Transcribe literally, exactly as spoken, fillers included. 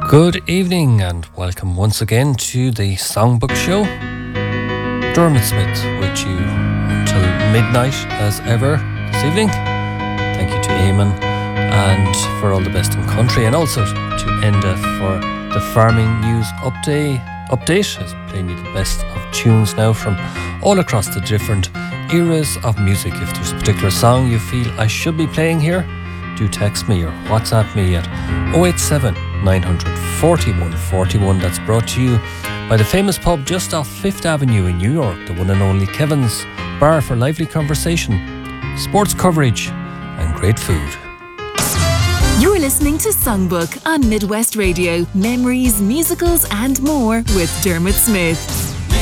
Good evening and welcome once again to the Songbook Show. Dermot Smith with you until midnight as ever this evening. Thank you to Eamon and for all the best in country, and also to Enda for the farming news update. Update is playing you the best of tunes now from all across the different eras of music. If there's a particular song you feel I should be playing here, do text me or WhatsApp me at oh eight seven, nine hundred, forty-one forty-one. That's brought to you by the famous pub just off Fifth Avenue in New York, the one and only Kevin's Bar, for lively conversation, sports coverage and great food. You're listening to Songbook on Midwest Radio. Memories, musicals and more with Dermot Smith.